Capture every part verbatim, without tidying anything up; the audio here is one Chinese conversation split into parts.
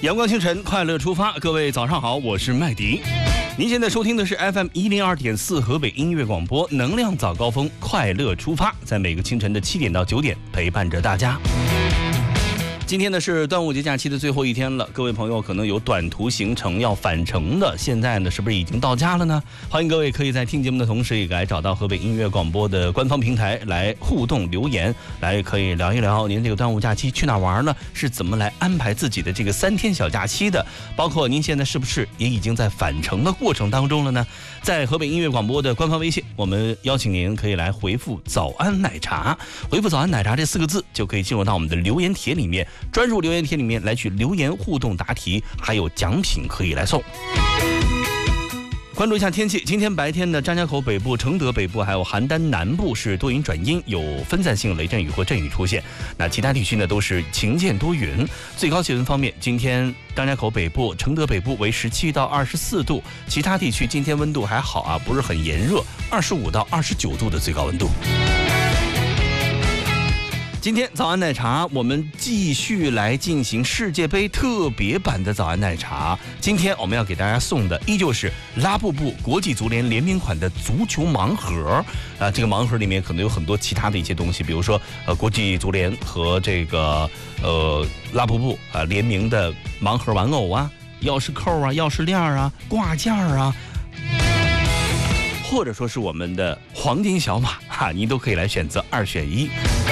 阳光清晨，快乐出发，各位早上好，我是麦迪。您现在收听的是 F M 一零二点四河北音乐广播，能量早高峰，快乐出发，在每个清晨的七点到九点陪伴着大家。今天呢是端午节假期的最后一天了，各位朋友可能有短途行程要返程的，现在呢是不是已经到家了呢？欢迎各位可以在听节目的同时也来找到河北音乐广播的官方平台来互动留言，来可以聊一聊您这个端午假期去哪玩呢？是怎么来安排自己的这个三天小假期的？包括您现在是不是也已经在返程的过程当中了呢？在河北音乐广播的官方微信，我们邀请您可以来回复早安奶茶，回复早安奶茶这四个字就可以进入到我们的留言帖里面，专属留言帖里面来去留言互动答题，还有奖品可以来送。关注一下天气，今天白天的张家口北部、承德北部还有邯郸南部是多云转阴，有分散性雷阵雨或阵雨出现。那其他地区呢都是晴间多云。最高气温方面，今天张家口北部、承德北部为十七到二十四度，其他地区今天温度还好啊，不是很炎热，二十五到二十九度的最高温度。今天早安奶茶，我们继续来进行世界杯特别版的早安奶茶。今天我们要给大家送的依旧是拉布布国际足联联名款的足球盲盒啊，这个盲盒里面可能有很多其他的一些东西，比如说呃国际足联和这个呃拉布布啊联名的盲盒玩偶啊、钥匙扣啊、钥匙链啊、挂件啊。或者说是我们的黄金小马哈，您都可以来选择二选一。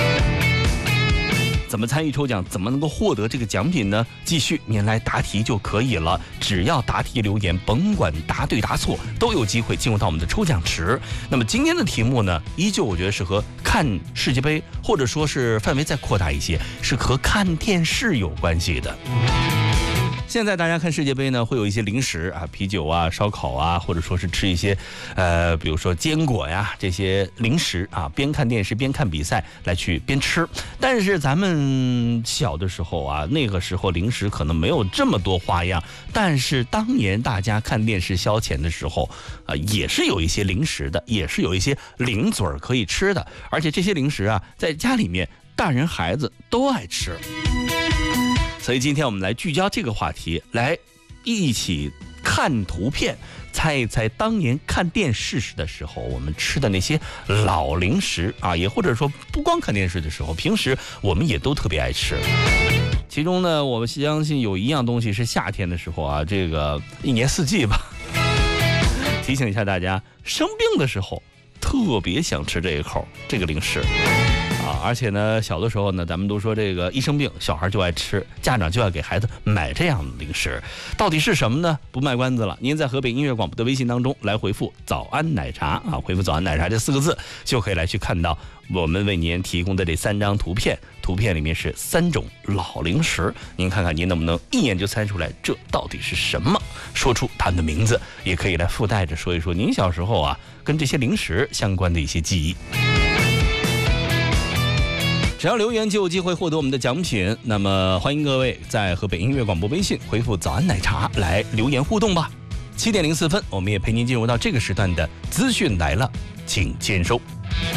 怎么参与抽奖，怎么能够获得这个奖品呢？继续您来答题就可以了，只要答题留言，甭管答对答错，都有机会进入到我们的抽奖池。那么今天的题目呢，依旧我觉得是和看世界杯，或者说是范围再扩大一些，是和看电视有关系的。现在大家看世界杯呢，会有一些零食啊，啤酒啊、烧烤啊，或者说是吃一些，呃，比如说坚果呀这些零食啊，边看电视边看比赛来去边吃。但是咱们小的时候啊，那个时候零食可能没有这么多花样，但是当年大家看电视消遣的时候，啊，也是有一些零食的，也是有一些零嘴可以吃的，而且这些零食啊，在家里面大人孩子都爱吃。所以今天我们来聚焦这个话题，来一起看图片，猜一猜当年看电视时的时候我们吃的那些老零食啊，也或者说不光看电视的时候，平时我们也都特别爱吃。其中呢，我们相信有一样东西是夏天的时候啊，这个一年四季吧，提醒一下大家，生病的时候特别想吃这一口这个零食啊，而且呢，小的时候呢，咱们都说这个一生病，小孩就爱吃，家长就要给孩子买这样的零食。到底是什么呢？不卖关子了，您在河北音乐广播的微信当中来回复“早安奶茶”啊，回复“早安奶茶”这四个字，就可以来去看到我们为您提供的这三张图片。图片里面是三种老零食，您看看您能不能一眼就猜出来这到底是什么？说出它们的名字，也可以来附带着说一说您小时候啊跟这些零食相关的一些记忆。只要留言就有机会获得我们的奖品，那么欢迎各位在河北音乐广播微信回复早安奶茶来留言互动吧。七点零四分，我们也陪您进入到这个时段的资讯来了，请签收。